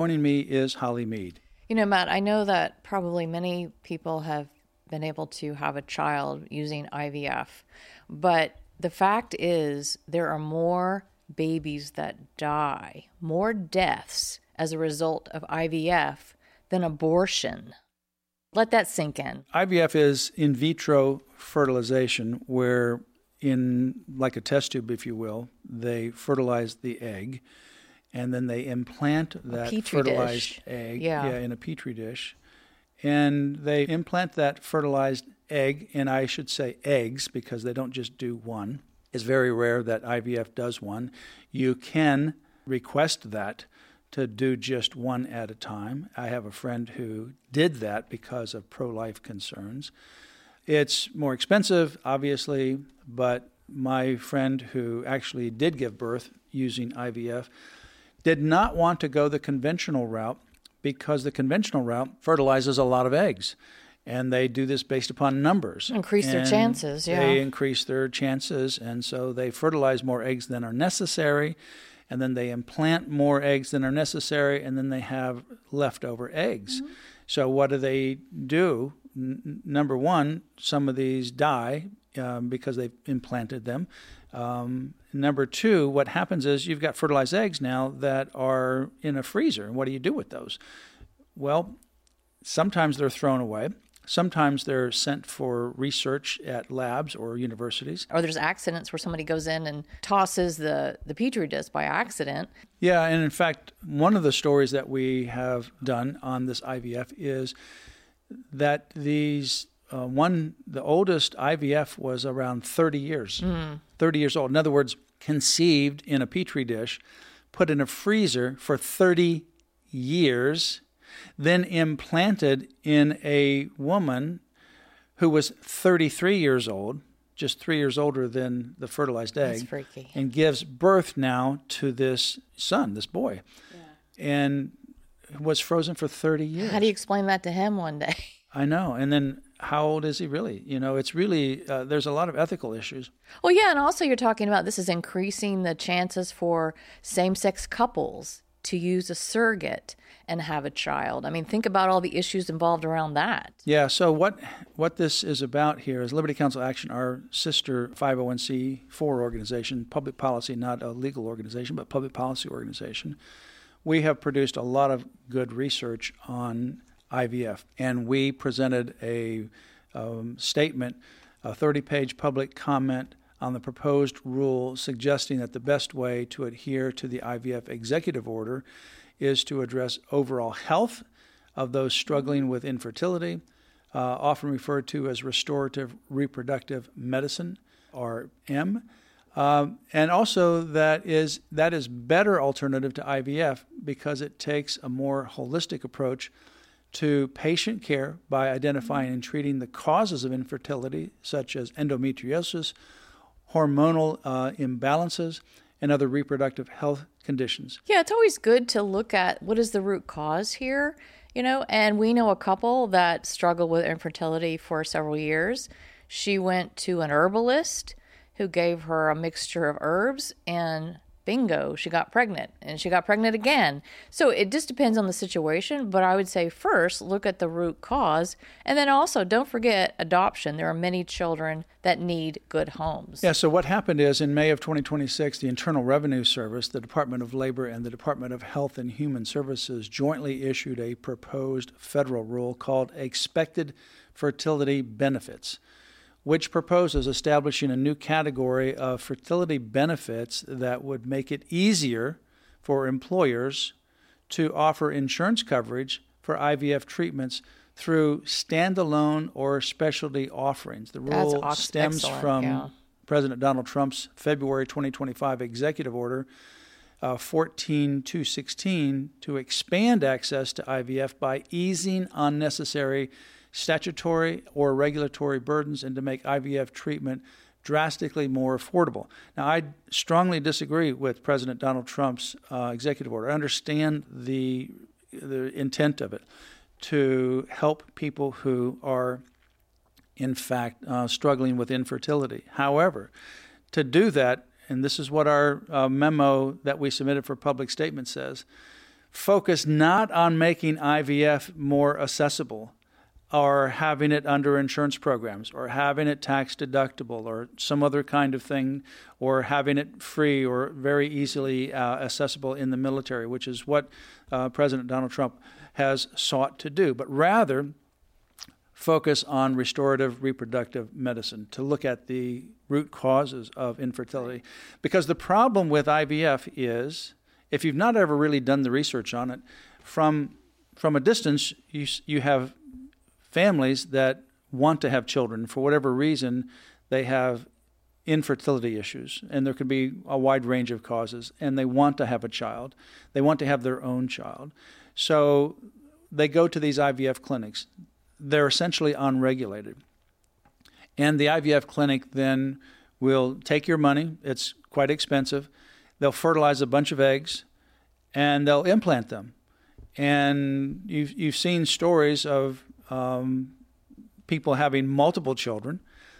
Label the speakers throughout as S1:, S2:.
S1: Joining me is Holly Mead.
S2: You know, Matt, I know that probably many people have been able to have a child using IVF, but the fact is there are more babies that die, more deaths as a result of IVF than abortion. Let that sink in.
S1: IVF is in vitro fertilization, where in like a test tube, if you will, they fertilize the egg, and then they implant that fertilized egg in a petri dish. And they implant that fertilized egg, and I should say eggs because they don't just do one. It's very rare that IVF does one. You can request that to do just one at a time. I have a friend who did that because of pro-life concerns. It's more expensive, obviously, but my friend who actually did give birth using IVF did not want to go the conventional route because the conventional route fertilizes a lot of eggs. And they do this based upon numbers.
S2: Increase their chances, yeah.
S1: They increase their chances, and so they fertilize more eggs than are necessary, and then they implant more eggs than are necessary, and then they have leftover eggs. Mm-hmm. So what do? Number one, some of these die because they've implanted them. Number two, what happens is you've got fertilized eggs now that are in a freezer. And what do you do with those? Well, sometimes they're thrown away. Sometimes they're sent for research at labs or universities.
S2: Or there's accidents where somebody goes in and tosses the petri dish by accident.
S1: Yeah, and in fact, one of the stories that we have done on this IVF is that the oldest IVF was around 30 years, 30 years old. In other words, conceived in a petri dish, put in a freezer for 30 years, then implanted in a woman who was 33 years old, just 3 years older than the fertilized egg.
S2: That's freaky.
S1: And gives birth now to this son, this boy. Yeah. And was frozen for 30 years.
S2: How do you explain that to him one day?
S1: I know. And then how old is he really? You know, it's really, there's a lot of ethical issues.
S2: Well, yeah, and also you're talking about this is increasing the chances for same-sex couples to use a surrogate and have a child. I mean, think about all the issues involved around that.
S1: Yeah, so what this is about here is Liberty Counsel Action, our sister 501c4 organization, public policy, not a legal organization, but public policy organization. We have produced a lot of good research on IVF, and we presented a statement, a 30-page public comment on the proposed rule suggesting that the best way to adhere to the IVF executive order is to address overall health of those struggling with infertility, often referred to as restorative reproductive medicine, RM, and also that is better alternative to IVF because it takes a more holistic approach to patient care by identifying and treating the causes of infertility, such as endometriosis, hormonal imbalances, and other reproductive health conditions.
S2: Yeah, it's always good to look at what is the root cause here, you know, and we know a couple that struggled with infertility for several years. She went to an herbalist who gave her a mixture of herbs, and bingo, she got pregnant, and she got pregnant again. So it just depends on the situation, but I would say first look at the root cause, and then also don't forget adoption. There are many children that need good homes.
S1: Yeah, so what happened is in May of 2026, the Internal Revenue Service, the Department of Labor, and the Department of Health and Human Services jointly issued a proposed federal rule called Expected Fertility Benefits, which proposes establishing a new category of fertility benefits that would make it easier for employers to offer insurance coverage for IVF treatments through standalone or specialty offerings. The rule stems from President Donald Trump's February 2025 executive order 14216 to expand access to IVF by easing unnecessary statutory or regulatory burdens and to make IVF treatment drastically more affordable. Now, I strongly disagree with President Donald Trump's executive order. I understand the intent of it to help people who are, in fact, struggling with infertility. However, to do that, and this is what our memo that we submitted for public statement says, focus not on making IVF more accessible or having it under insurance programs or having it tax deductible or some other kind of thing, or having it free or very easily accessible in the military, which is what President Donald Trump has sought to do, but rather focus on restorative reproductive medicine to look at the root causes of infertility. Because the problem with IVF is, if you've not ever really done the research on it, from a distance, you have families that want to have children. For whatever reason, they have infertility issues, and there could be a wide range of causes, and they want to have a child. They want to have their own child. So they go to these IVF clinics. They're essentially unregulated. And the IVF clinic then will take your money. It's quite expensive. They'll fertilize a bunch of eggs, and they'll implant them. And you've seen stories of people having multiple children.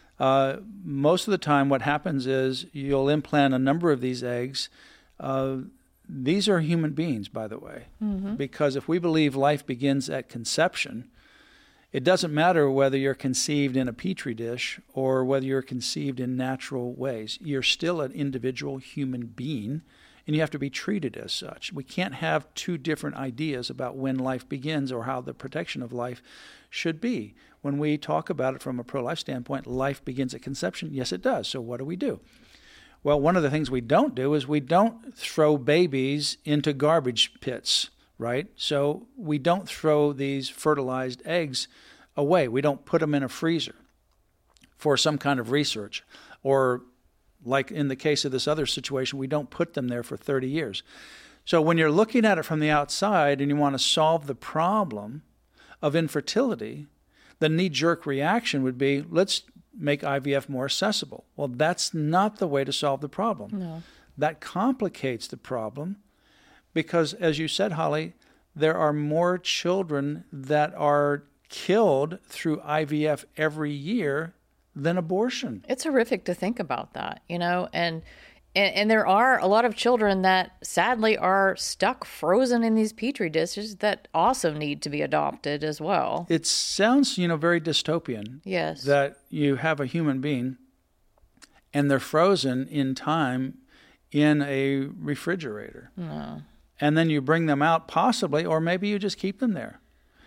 S1: Most of the time what happens is you'll implant a number of these eggs. These are human beings, by the way, because if we believe life begins at conception, it doesn't matter whether you're conceived in a petri dish or whether you're conceived in natural ways. You're still an individual human being, and you have to be treated as such. We can't have two different ideas about when life begins or how the protection of life should be. When we talk about it from a pro-life standpoint, life begins at conception. Yes, it does. So what do we do? Well, one of the things we don't do is we don't throw babies into garbage pits, right? So we don't throw these fertilized eggs away. We don't put them in a freezer for some kind of research. Or like in the case of this other situation, we don't put them there for 30 years. So when you're looking at it from the outside and you want to solve the problem of infertility, the knee-jerk reaction would be, let's make IVF more accessible. Well, that's not the way to solve the problem.
S2: No.
S1: That complicates the problem because, as you said, Holly, there are more children that are killed through IVF every year than abortion.
S2: It's horrific to think about that, and there are a lot of children that sadly are stuck frozen in these petri dishes that also need to be adopted as well.
S1: It sounds, very dystopian.
S2: Yes.
S1: That you have a human being and they're frozen in time in a refrigerator.
S2: No.
S1: And then you bring them out possibly, or maybe you just keep them there.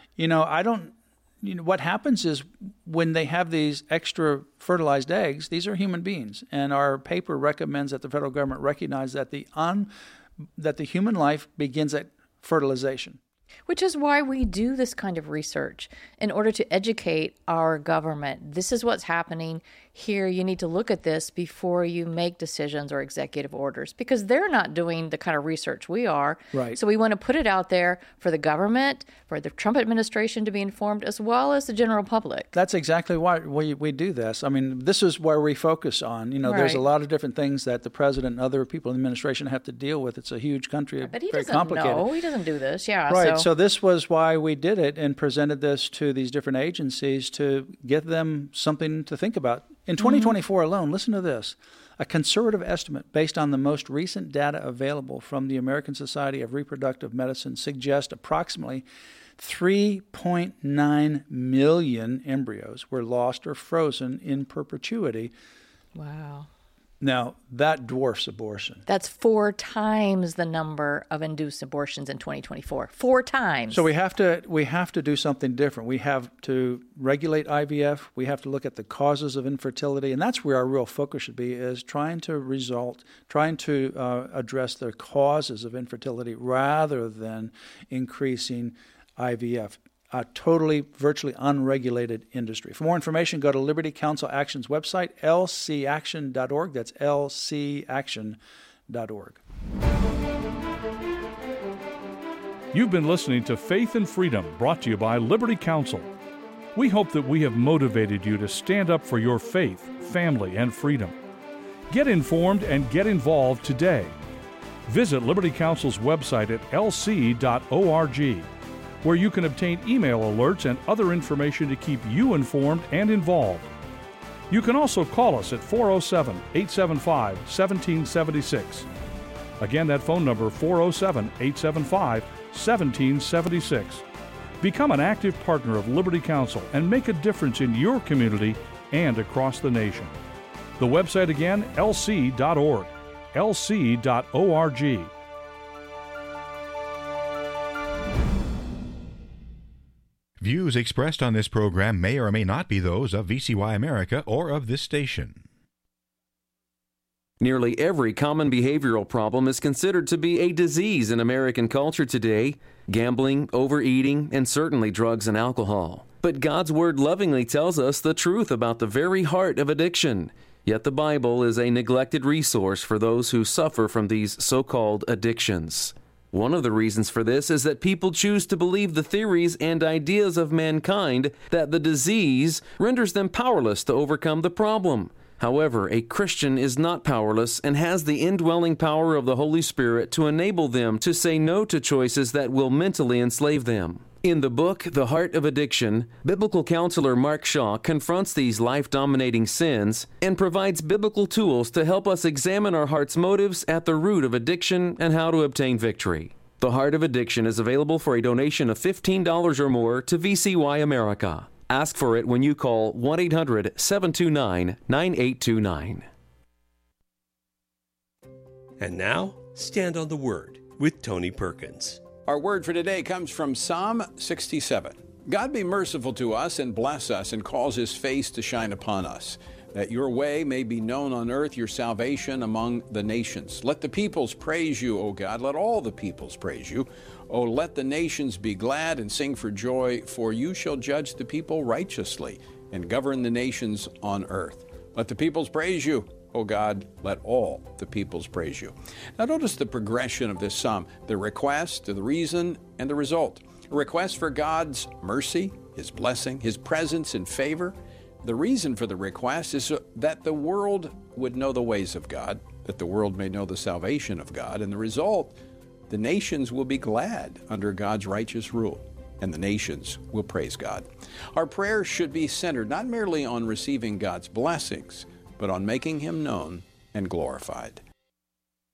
S1: What happens is when they have these extra fertilized eggs, these are human beings. And our paper recommends that the federal government recognize that that the human life begins at fertilization.
S2: Which is why we do this kind of research, in order to educate our government. This is what's happening here. You need to look at this before you make decisions or executive orders, because they're not doing the kind of research we are.
S1: Right.
S2: So we want to put it out there for the government, for the Trump administration to be informed, as well as the general public.
S1: That's exactly why we do this. I mean, this is where we focus on. There's a lot of different things that the president and other people in the administration have to deal with. It's a huge country,
S2: But he
S1: very
S2: doesn't
S1: complicated.
S2: know. He doesn't do this. Yeah.
S1: Right. So this was why we did it and presented this to these different agencies to get them something to think about. In 2024 alone, listen to this. A conservative estimate based on the most recent data available from the American Society of Reproductive Medicine suggests approximately 3.9 million embryos were lost or frozen in perpetuity.
S2: Wow.
S1: Now, that dwarfs abortion.
S2: That's 4 times the number of induced abortions in 2024. 4 times.
S1: So we have to do something different. We have to regulate IVF. We have to look at the causes of infertility, and that's where our real focus should be: is trying to address the causes of infertility rather than increasing IVF. A totally, virtually unregulated industry. For more information, go to Liberty Counsel Action's website, lcaction.org. That's lcaction.org.
S3: You've been listening to Faith and Freedom, brought to you by Liberty Counsel. We hope that we have motivated you to stand up for your faith, family, and freedom. Get informed and get involved today. Visit Liberty Counsel's website at lc.org. where you can obtain email alerts and other information to keep you informed and involved. You can also call us at 407-875-1776. Again, that phone number, 407-875-1776. Become an active partner of Liberty Counsel and make a difference in your community and across the nation. The website again, lc.org, lc.org.
S4: Views expressed on this program may or may not be those of VCY America or of this station.
S5: Nearly every common behavioral problem is considered to be a disease in American culture today: gambling, overeating, and certainly drugs and alcohol. But God's Word lovingly tells us the truth about the very heart of addiction. Yet the Bible is a neglected resource for those who suffer from these so-called addictions. One of the reasons for this is that people choose to believe the theories and ideas of mankind that the disease renders them powerless to overcome the problem. However, a Christian is not powerless and has the indwelling power of the Holy Spirit to enable them to say no to choices that will mentally enslave them. In the book, The Heart of Addiction, biblical counselor Mark Shaw confronts these life-dominating sins and provides biblical tools to help us examine our heart's motives at the root of addiction and how to obtain victory. The Heart of Addiction is available for a donation of $15 or more to VCY America. Ask for it when you call 1-800-729-9829.
S6: And now, Stand on the Word with Tony Perkins.
S7: Our word for today comes from Psalm 67. God be merciful to us and bless us and cause his face to shine upon us, that your way may be known on earth, your salvation among the nations. Let the peoples praise you, O God. Let all the peoples praise you. O let the nations be glad and sing for joy, for you shall judge the people righteously and govern the nations on earth. Let the peoples praise you, O God, let all the peoples praise you. Now notice the progression of this psalm, the request, the reason, and the result. A request for God's mercy, his blessing, his presence and favor. The reason for the request is that the world would know the ways of God, that the world may know the salvation of God, and the result, the nations will be glad under God's righteous rule, and the nations will praise God. Our prayers should be centered not merely on receiving God's blessings, but on making him known and glorified.